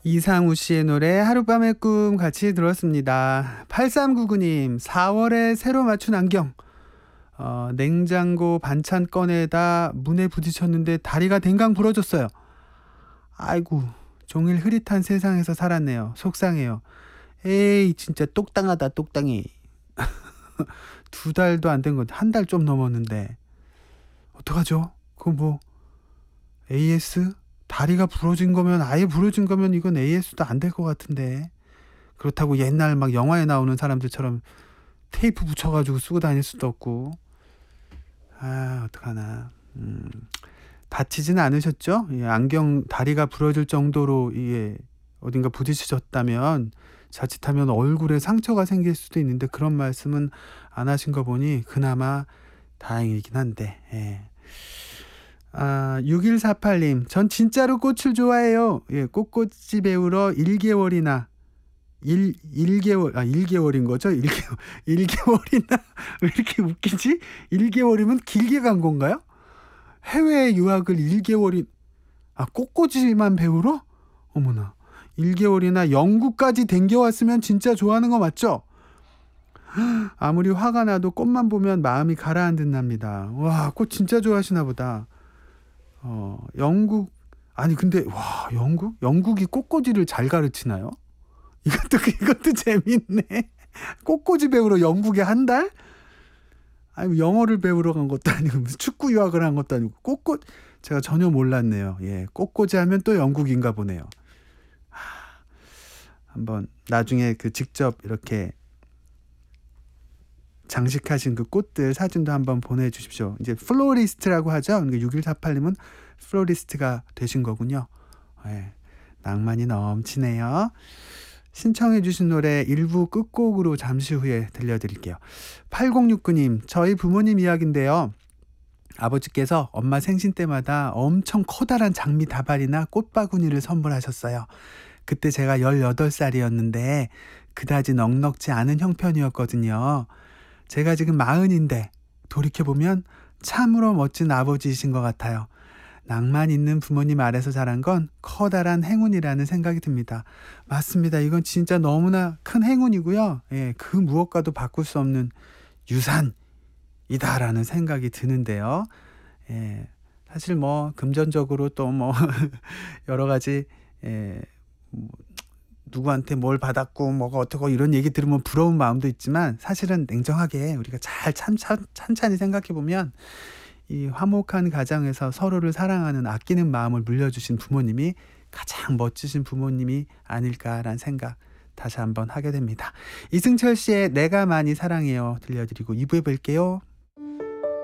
이상우 씨의 노래 하룻밤의 꿈 같이 들었습니다. 8399님, 4월에 새로 맞춘 안경. 냉장고 반찬 꺼내다 문에 부딪혔는데 다리가 댕강 부러졌어요. 아이고, 종일 흐릿한 세상에서 살았네요. 속상해요. 에이, 진짜 똑당하다, 똑당해. 2달도 안 된 건 한 달 좀 넘었는데 어떡하죠? 그거 뭐 AS? 다리가 부러진 거면, 아예 부러진 거면 이건 AS도 안 될 것 같은데. 그렇다고 옛날 막 영화에 나오는 사람들처럼 테이프 붙여가지고 쓰고 다닐 수도 없고. 어떡하나. 다치지는 않으셨죠? 예, 안경 다리가 부러질 정도로 이게 어딘가 부딪히셨다면 자칫하면 얼굴에 상처가 생길 수도 있는데 그런 말씀은 안 하신 거 보니 그나마 다행이긴 한데. 예. 6148님, 전 진짜로 꽃을 좋아해요. 예, 꽃꽂이 배우러 1개월이나 1개월인 거죠? 1개월이나 왜 이렇게 웃기지? 1개월이면 길게 간 건가요? 해외 유학을 1개월이 꽃꽂이만 배우러? 어머나. 1개월이나 영국까지 댕겨왔으면 진짜 좋아하는 거 맞죠? 아무리 화가 나도 꽃만 보면 마음이 가라앉는답니다. 와, 꽃 진짜 좋아하시나 보다. 영국, 아니 근데 와, 영국이 꽃꽂이를 잘 가르치나요? 이것도 재밌네. 꽃꽂이 배우러 영국에 한 달? 아니, 영어를 배우러 간 것도 아니고 무슨 축구 유학을 한 것도 아니고 제가 전혀 몰랐네요. 예, 꽃꽂이 하면 또 영국인가 보네요. 한번 나중에 직접 이렇게 장식하신 그 꽃들 사진도 한번 보내주십시오. 이제 플로리스트라고 하죠. 6148님은 플로리스트가 되신 거군요. 예, 낭만이 넘치네요. 신청해 주신 노래 일부 끝곡으로 잠시 후에 들려드릴게요. 8069님, 저희 부모님 이야기인데요. 아버지께서 엄마 생신 때마다 엄청 커다란 장미 다발이나 꽃바구니를 선물하셨어요. 그때 제가 18살이었는데 그다지 넉넉지 않은 형편이었거든요. 제가 지금 40인데 돌이켜보면 참으로 멋진 아버지이신 것 같아요. 낭만 있는 부모님 아래서 자란 건 커다란 행운이라는 생각이 듭니다. 맞습니다. 이건 진짜 너무나 큰 행운이고요. 예, 그 무엇과도 바꿀 수 없는 유산이다라는 생각이 드는데요. 예, 사실 뭐 금전적으로 또 뭐 여러 가지 누구한테 뭘 받았고 뭐가 어떻고 이런 얘기 들으면 부러운 마음도 있지만 사실은 냉정하게 우리가 잘 찬찬히 생각해 보면 이 화목한 가정에서 서로를 사랑하는 아끼는 마음을 물려주신 부모님이 가장 멋지신 부모님이 아닐까라는 생각 다시 한번 하게 됩니다. 이승철 씨의 내가 많이 사랑해요 들려드리고 2부에 뵐게요.